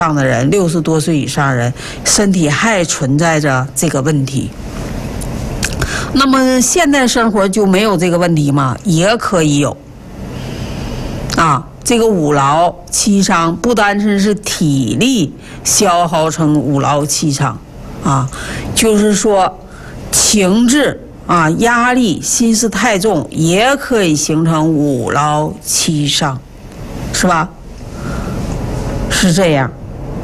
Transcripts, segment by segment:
上的人，60多岁以上人，身体还存在着这个问题。那么现代生活就没有这个问题吗？也可以有。这个五劳七伤不单纯是体力消耗成五劳七伤就是说情志压力心思太重也可以形成五劳七伤，是吧？是这样。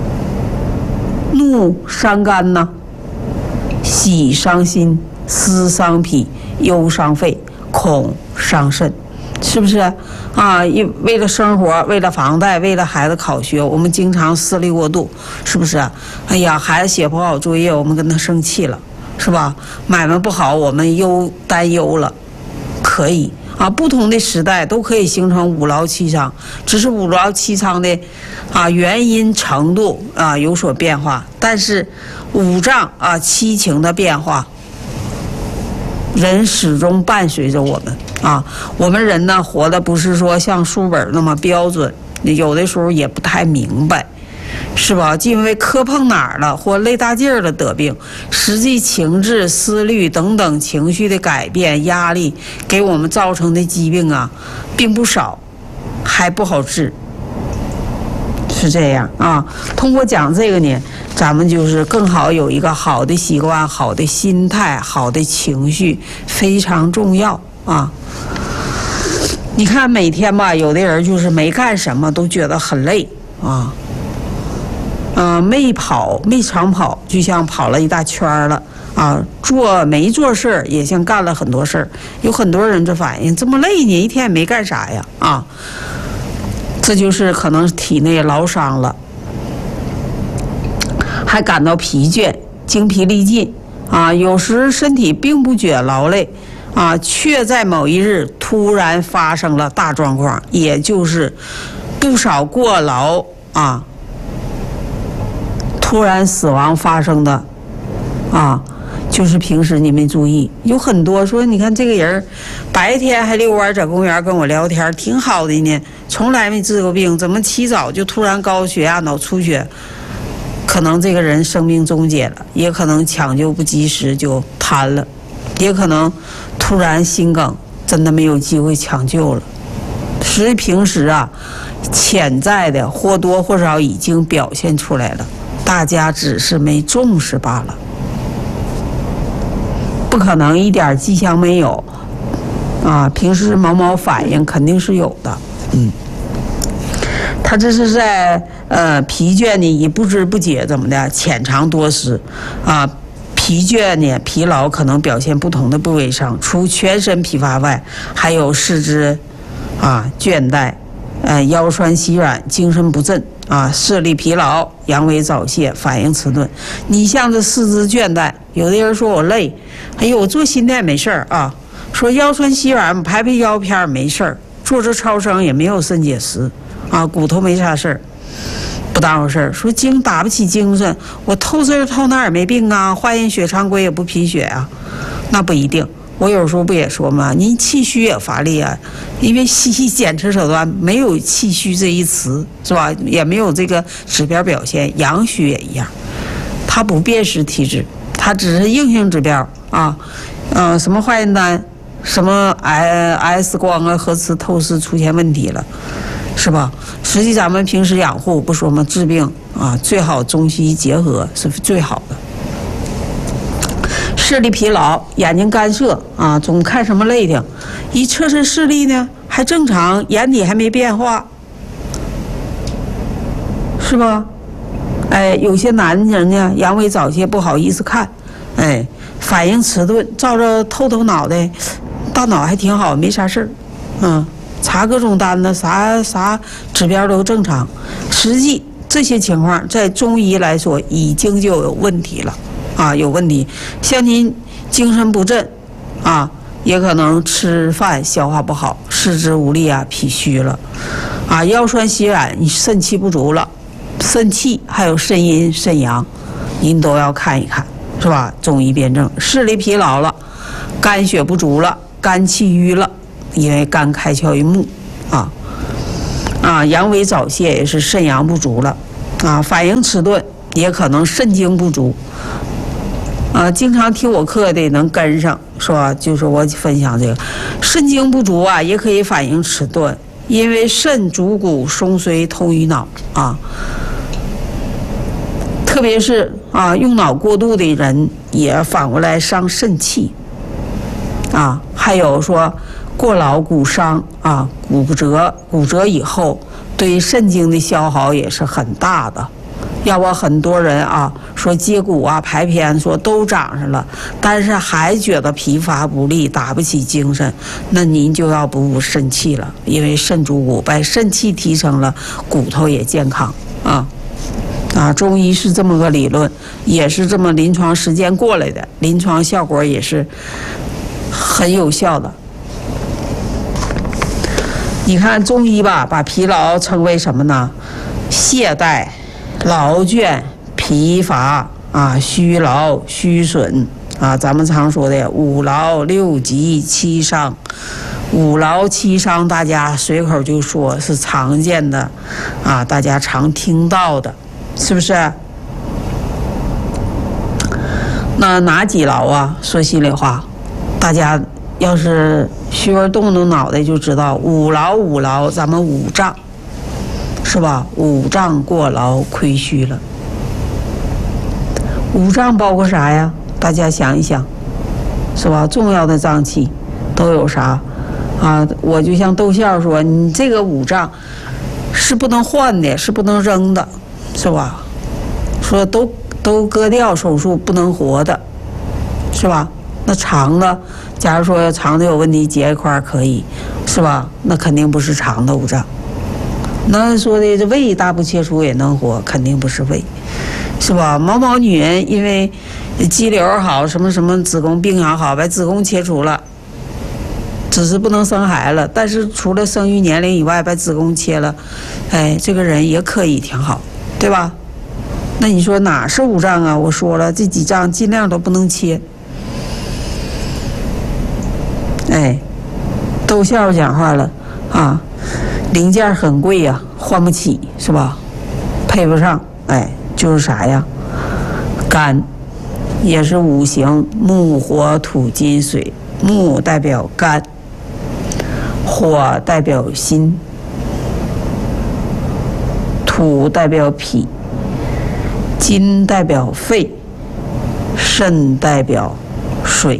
怒伤肝呢，喜伤心，思伤脾，忧伤肺，恐伤肾，是不是为了生活，为了房贷，为了孩子考学，我们经常思虑过度，是不是？哎呀，孩子写不好作业，我们跟他生气了，是吧？买卖不好，我们担忧了，可以不同的时代都可以形成五劳七伤，只是五劳七伤的原因程度有所变化，但是五脏七情的变化，人始终伴随着我们我们人呢活的不是说像书本那么标准，有的时候也不太明白，是吧？因为磕碰哪儿了或累大劲儿了得病，实际情志思虑等等情绪的改变压力给我们造成的疾病并不少，还不好治，是这样通过讲这个呢，咱们就是更好有一个好的习惯，好的心态，好的情绪非常重要你看每天吧，有的人就是没干什么都觉得很累没长跑，就像跑了一大圈了没做事儿也像干了很多事儿。有很多人这反应，这么累你一天也没干啥呀这就是可能体内劳伤了，还感到疲倦，精疲力尽有时身体并不觉劳累却在某一日突然发生了大状况，也就是不少过劳突然死亡发生的就是平时你没注意，有很多说你看这个人白天还遛弯在公园跟我聊天挺好的呢，从来没治过病，怎么起早就突然高血压脑出血？可能这个人生命终结了，也可能抢救不及时就瘫了，也可能突然心梗，真的没有机会抢救了。实际平时潜在的或多或少已经表现出来了，大家只是没重视罢了。不可能一点迹象没有平时某反应肯定是有的他这是在疲倦呢以不知不觉怎么的浅尝多思疲倦呢疲劳可能表现不同的部位上，除全身疲乏外，还有四肢倦怠腰酸膝软，精神不振视力疲劳，阳痿早泄，反应迟钝。你像这四肢倦怠，有的人说我累，我做心电没事儿说腰酸膝软拍腰片没事儿，做这超声也没有肾结石骨头没啥事儿，不当回事儿。说打不起精神，我透这透那儿也没病化验血常规也不贫血那不一定。我有时候不也说嘛，您气虚也乏力因为西医检测手段没有气虚这一词，是吧？也没有这个指标表现。阳虚也一样，它不辨识体质，它只是硬性指标什么化验单，什么 X 光核磁透视出现问题了，是吧？实际咱们平时养护不说吗？治病最好中西医结合是最好的。视力疲劳，眼睛干涩总看什么累挺，一测试视力呢还正常，眼底还没变化，是吧？有些男人呢阳痿早泄不好意思看，反应迟钝，照着透脑袋，大脑还挺好，没啥事儿查各种单子，啥指标都正常，实际这些情况在中医来说已经就有问题了有问题。像您精神不振也可能吃饭消化不好，四肢无力脾虚了腰酸膝软，你肾气不足了，肾气还有肾阴肾阳您都要看一看，是吧？中医辨证。视力疲劳了，肝血不足了，肝气郁了，因为肝开窍于目阳痿早泄也是肾阳不足了反应迟钝，也可能肾精不足。经常听我课的能跟上，是吧？就是我分享这个肾精不足也可以反应迟钝，因为肾主骨松髓通于脑特别是用脑过度的人也反过来伤肾气还有说过劳骨伤骨折以后对肾精的消耗也是很大的。要不很多人说接骨排偏说都长上了，但是还觉得疲乏不利，打不起精神，那您就要补补肾气了，因为肾主骨，把肾气提升了，骨头也健康中医是这么个理论，也是这么临床实践过来的，临床效果也是很有效的。你看中医吧，把疲劳称为什么呢？懈怠、劳倦、疲乏虚劳、虚损咱们常说的五劳六疾七伤。五劳七伤大家随口就说，是常见的大家常听到的，是不是？那哪几劳说心里话，大家要是虚儿动动脑袋就知道，五劳咱们五脏是吧？五脏过劳亏虚了。五脏包括啥呀？大家想一想，是吧？重要的脏器都有啥我就像逗笑说，你这个五脏是不能换的，是不能扔的，是吧？说都割掉手术不能活的，是吧？那肠子，假如说肠子有问题截一块可以，是吧？那肯定不是肠的五脏。那说的这胃大部切除也能活，肯定不是胃，是吧？某女人因为肌瘤好，什么什么子宫病养好，把子宫切除了，只是不能生孩子，但是除了生育年龄以外，把子宫切了，这个人也可以挺好，对吧？那你说哪是五脏我说了，这几脏尽量都不能切。逗笑讲话了零件很贵换不起，是吧？配不上，就是啥呀？肝也是五行，木火土金水，木代表肝，火代表心，土代表脾，金代表肺，肾代表水，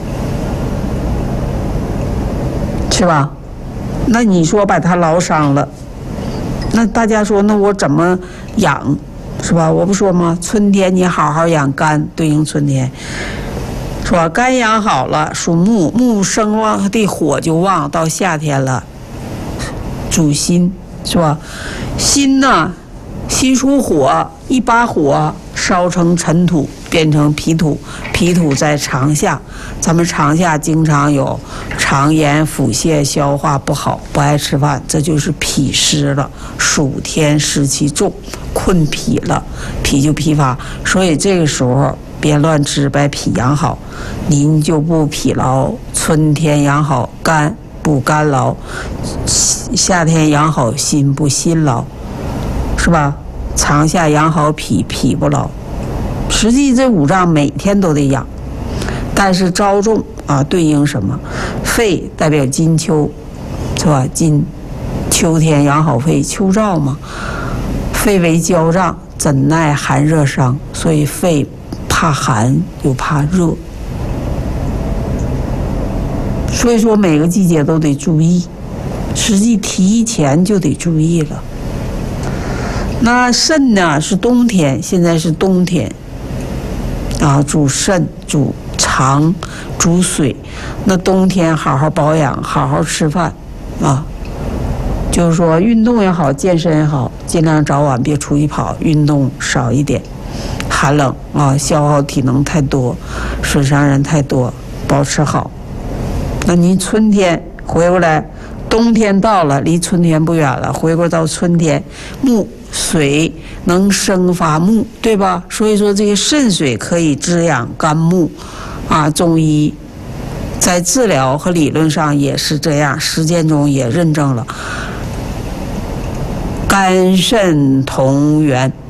是吧？那你说把它劳伤了，那大家说那我怎么养，是吧？我不说吗？春天你好好养肝，对应春天，是吧？肝养好了，属木，木生旺的火就旺，到夏天了，主心，是吧？心呢，心属火，一把火烧成尘土，变成脾土，脾土在肠下，咱们肠下经常有肠炎、腹泻、消化不好、不爱吃饭，这就是脾湿了，暑天湿气重，困脾了，脾就疲乏，所以这个时候别乱吃，把脾养好，您就不疲劳。春天养好肝，不肝劳；夏天养好心，不心劳，是吧？长夏养好脾，脾不劳。实际这五脏每天都得养，但是着重对应什么？肺代表金秋，是吧？金，秋天养好肺，秋燥嘛。肺为焦脏，怎耐寒热伤，所以肺怕寒又怕热。所以说每个季节都得注意，实际提前就得注意了。那肾呢是冬天，现在是冬天主肾、主肠、主水。那冬天好好保养，好好吃饭就是说运动也好，健身也好，尽量早晚别出去跑，运动少一点。寒冷消耗体能太多，损伤人太多，保持好。那您春天回过来，冬天到了，离春天不远了，回过到春天，木水能生发木，对吧？所以说这个肾水可以滋养肝木中医在治疗和理论上也是这样，实践中也认证了肝肾同源。